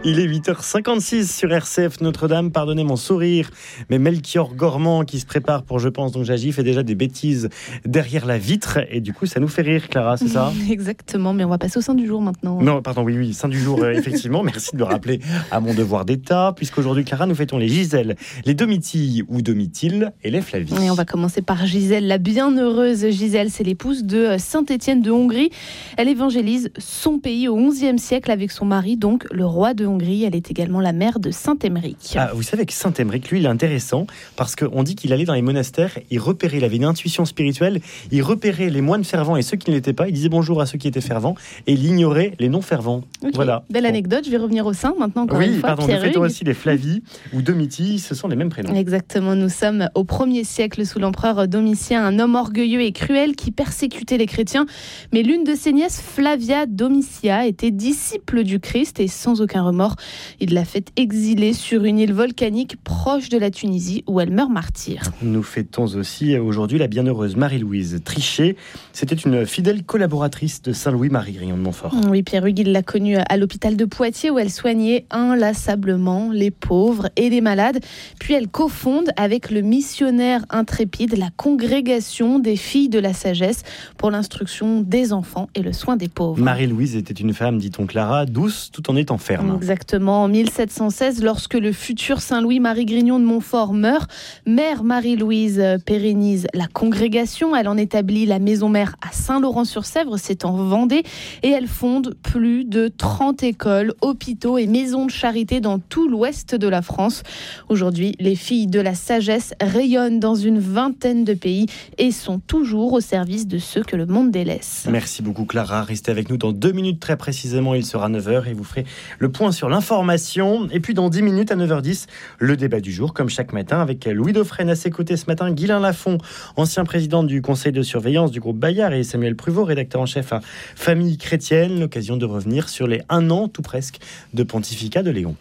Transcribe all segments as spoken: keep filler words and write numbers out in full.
Il est huit heures cinquante-six sur R C F Notre-Dame. Pardonnez mon sourire, mais Melchior Gormand, qui se prépare pour Je pense donc j'agis, fait déjà des bêtises derrière la vitre. Et du coup, ça nous fait rire, Clara, c'est ça ? Exactement, mais on va passer au sein du jour maintenant. Non, pardon, oui, oui, sein du jour, euh, effectivement. Merci de me rappeler à mon devoir d'État, puisqu'aujourd'hui, Clara, nous fêtons les Gisèle, les Domitilles ou Domitille et les Flavie. Et on va commencer par Gisèle, la bienheureuse Gisèle. C'est l'épouse de Saint-Étienne de Hongrie. Elle évangélise son pays au onzième siècle avec son mari, donc le roi de Hongrie. Elle est également la mère de Saint-Émeric. Ah, vous savez que Saint-Émeric, lui, il est intéressant parce qu'on dit qu'il allait dans les monastères, il repérait, il avait une intuition spirituelle, il repérait les moines fervents et ceux qui ne l'étaient pas, il disait bonjour à ceux qui étaient fervents et il ignorait les non-fervents. Okay. Voilà. Belle anecdote, je vais revenir au sein maintenant encore oui, une fois. pardon, nous fêtons aussi les Flavie ou Domitille, ce sont les mêmes prénoms. Exactement, nous sommes au premier siècle sous l'empereur Domitien, un homme orgueilleux et cruel qui persécutait les chrétiens. Mais l'une de ses nièces, Flavia Domitia, était disciple du Christ et sans aucun remords, il l'a fait exiler sur une île volcanique proche de la Tunisie où elle meurt martyre. Nous fêtons aussi aujourd'hui la bienheureuse Marie-Louise Trichet. C'était une fidèle collaboratrice de Saint-Louis-Marie Grignon de Montfort. Oui, Pierre Hugues, il l'a connue à l'hôpital de Poitiers où elle soignait inlassablement les pauvres et les malades. Puis elle cofonde avec le missionnaire intrépide la congrégation des filles de la sagesse pour l'instruction des enfants et le soin des pauvres. Marie-Louise était une femme, dit-on Clara, douce tout en étant ferme. Exactement. En mille sept cent seize, lorsque le futur Saint-Louis-Marie Grignon de Montfort meurt, mère Marie-Louise pérennise la congrégation. Elle en établit la maison mère à Saint-Laurent-sur-Sèvre, c'est en Vendée, et elle fonde plus de trente écoles, hôpitaux et maisons de charité dans tout l'ouest de la France. Aujourd'hui, les filles de la sagesse rayonnent dans une vingtaine de pays et sont toujours au service de ceux que le monde délaisse. Merci beaucoup Clara, restez avec nous dans deux minutes très précisément, il sera neuf heures et vous ferez le point sur l'information. Et puis dans dix minutes à neuf heures dix, le débat du jour comme chaque matin avec Louis Dauphren à ses côtés ce matin, Guylain Lafont, ancien président du conseil de surveillance du groupe Bayard et Samuel Pruvot, rédacteur en chef à Famille Chrétienne, l'occasion de revenir sur les un an tout presque de pontificat de Léon.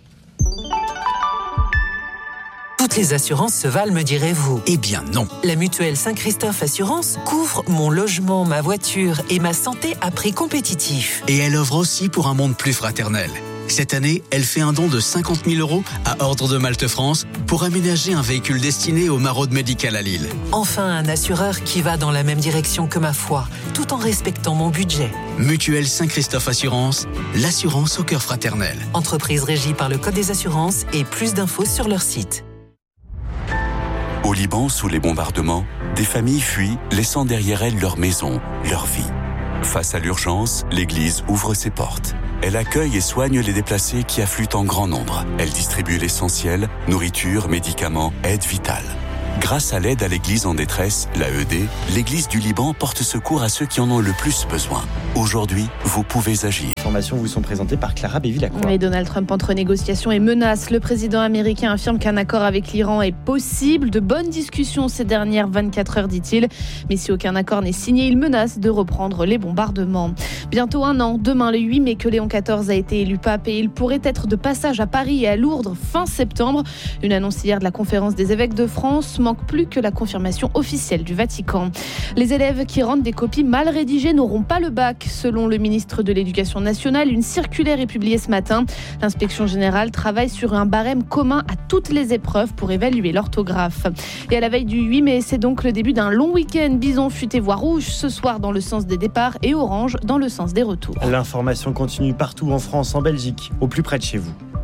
Toutes les assurances se valent, me direz-vous. Eh bien non. La mutuelle Saint-Christophe Assurance couvre mon logement, ma voiture et ma santé à prix compétitif. Et elle offre aussi pour un monde plus fraternel. Cette année, elle fait un don de cinquante mille euros à Ordre de Malte France pour aménager un véhicule destiné au maraude médical à Lille. Enfin, un assureur qui va dans la même direction que ma foi, tout en respectant mon budget. Mutuelle Saint-Christophe Assurance, l'assurance au cœur fraternel. Entreprise régie par le Code des assurances et plus d'infos sur leur site. Au Liban, sous les bombardements, des familles fuient, laissant derrière elles leur maison, leur vie. Face à l'urgence, l'Église ouvre ses portes. Elle accueille et soigne les déplacés qui affluent en grand nombre. Elle distribue l'essentiel, nourriture, médicaments, aide vitale. Grâce à l'aide à l'Église en détresse, l'A E D, l'Église du Liban porte secours à ceux qui en ont le plus besoin. Aujourd'hui, vous pouvez agir. Les informations vous sont présentées par Clara Bévy-Lacroix. Et Donald Trump entre négociations et menaces. Le président américain affirme qu'un accord avec l'Iran est possible. De bonnes discussions ces dernières vingt-quatre heures, dit-il. Mais si aucun accord n'est signé, il menace de reprendre les bombardements. Bientôt un an, demain le huit mai, que Léon quatorze a été élu pape et il pourrait être de passage à Paris et à Lourdes fin septembre. Une annonce hier de la conférence des évêques de France. Manque plus que la confirmation officielle du Vatican. Les élèves qui rendent des copies mal rédigées n'auront pas le bac. Selon le ministre de l'Éducation nationale, une circulaire est publiée ce matin. L'inspection générale travaille sur un barème commun à toutes les épreuves pour évaluer l'orthographe. Et à la veille du huit mai, c'est donc le début d'un long week-end. Bison futé voire rouge ce soir dans le sens des départs et orange dans le sens des retours. L'information continue partout en France, en Belgique, au plus près de chez vous.